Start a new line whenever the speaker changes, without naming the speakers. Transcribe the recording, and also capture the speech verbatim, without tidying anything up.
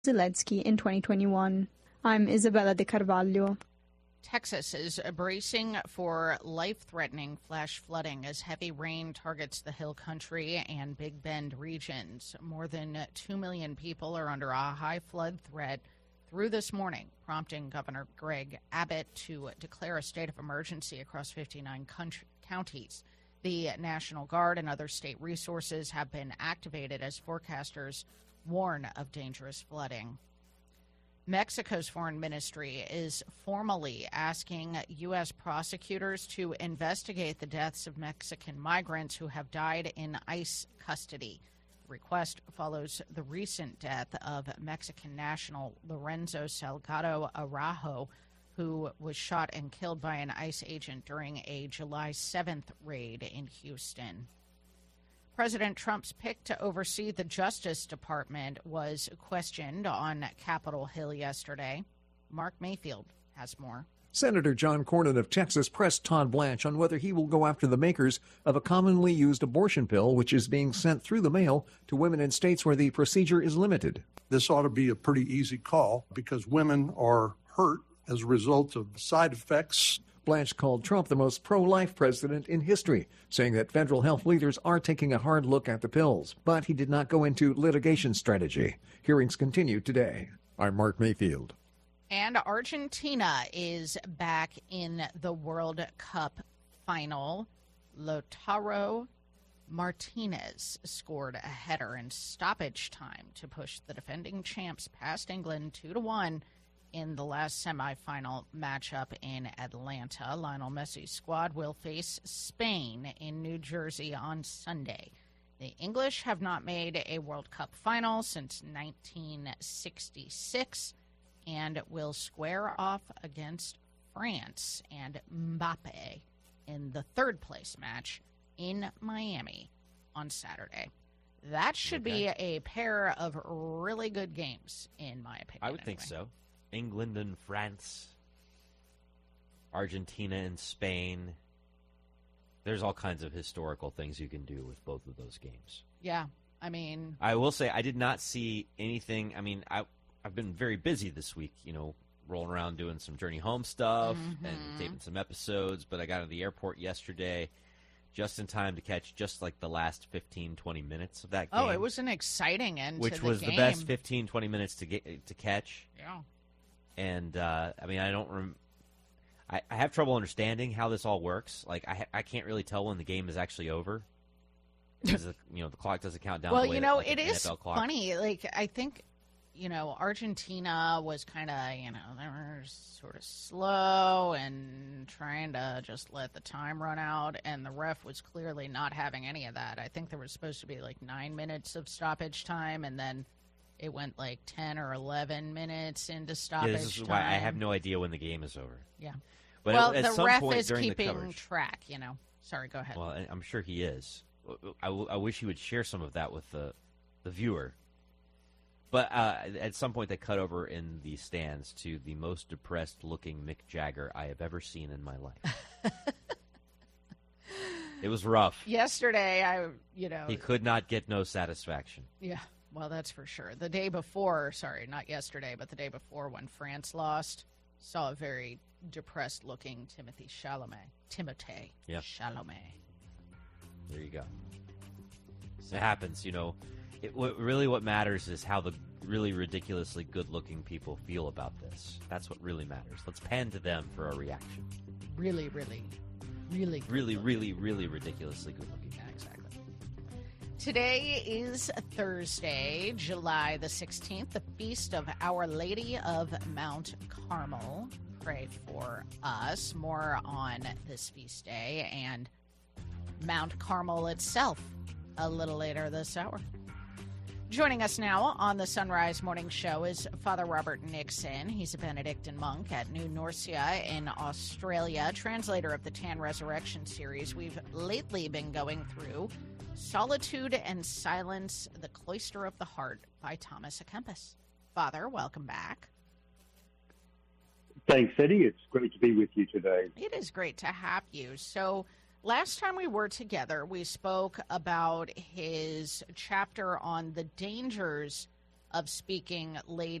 Zelensky in twenty twenty-one. I'm Isabella De Carvalho.
Texas is bracing for life-threatening flash flooding as heavy rain targets the Hill Country and Big Bend regions. More than two million people are under a high flood threat through this morning, prompting Governor Greg Abbott to declare a state of emergency across fifty-nine country, counties. The National Guard and other state resources have been activated as forecasters warn of dangerous flooding. Mexico's foreign ministry is formally asking U S prosecutors to investigate the deaths of Mexican migrants who have died in ICE custody. The request follows the recent death of Mexican national Lorenzo Salgado Araujo, who was shot and killed by an ICE agent during a July seventh raid in Houston. President Trump's pick to oversee the Justice Department was questioned on Capitol Hill yesterday. Mark Mayfield has more.
Senator John Cornyn of Texas pressed Todd Blanche on whether he will go after the makers of a commonly used abortion pill, which is being sent through the mail to women in states where the procedure is limited.
This ought to be a pretty easy call because women are hurt as a result of side effects.
Blanche called Trump the most pro-life president in history, saying that federal health leaders are taking a hard look at the pills. But he did not go into litigation strategy. Hearings continue today. I'm Mark Mayfield.
And Argentina is back in the World Cup final. Lautaro Martinez scored a header in stoppage time to push the defending champs past England two to one. In the last semifinal matchup in Atlanta. Lionel Messi's squad will face Spain in New Jersey on Sunday. The English have not made a World Cup final since nineteen sixty-six and will square off against France and Mbappe in the third place match in Miami on Saturday. That should okay. be a pair of really good games, in my opinion.
I would anyway. think so. England and France, Argentina and Spain. There's all kinds of historical things you can do with both of those games.
Yeah, I mean...
I will say I did not see anything. I mean, I, I've been very busy this week, you know, rolling around doing some Journey Home stuff mm-hmm. and taping some episodes, but I got to the airport yesterday just in time to catch just like the last fifteen, twenty minutes of that game.
Oh, it was an exciting end
Which
to the
was
game.
the best fifteen, twenty minutes to get to catch.
Yeah.
And, uh, I mean, I don't rem- I, I have trouble understanding how this all works. Like, I ha- I can't really tell when the game is actually over. Because, the, you know, the clock doesn't count down
well,
the way
you know,
that, like,
it is
N F L clock.
funny. Like, I think, you know, Argentina was kind of, you know, they were sort of slow and trying to just let the time run out. And the ref was clearly not having any of that. I think there was supposed to be, like, nine minutes of stoppage time, and then it went like ten or eleven minutes into stoppage
yeah, this is
time.
why I have no idea when the game is over.
Yeah.
But
well,
at, at
the
some
ref
point
is
during
keeping
the coverage,
track, you know. Sorry, go ahead.
Well, I'm sure he is. I, w- I wish he would share some of that with the, the viewer. But uh, at some point they cut over in the stands to the most depressed-looking Mick Jagger I have ever seen in my life. It was rough.
Yesterday, I, you know.
He could not get no satisfaction.
Yeah. Well, that's for sure. The day before, sorry, not yesterday, but the day before when France lost, saw a very depressed-looking Timothy Chalamet. Timothée
yep.
Chalamet.
There you go. It happens, you know. It, what, really what matters is how the really ridiculously good-looking people feel about this. That's what really matters. Let's pan to them for a reaction.
Really, really, really
Really, really, really ridiculously good-looking.
Yeah, exactly. Today is Thursday, July the sixteenth, the feast of Our Lady of Mount Carmel. Pray for us. More on this feast day and Mount Carmel itself a little later this hour. Joining us now on the Sunrise Morning Show is Father Robert Nixon. He's a Benedictine monk at New Norcia in Australia, translator of the Tan Resurrection series we've lately been going through, Solitude and Silence, The Cloister of the Heart by Thomas à Kempis. Father, welcome back.
Thanks, Eddie. It's great to be with you today.
It is great to have you. So last time we were together, we spoke about his chapter on the dangers of speaking later.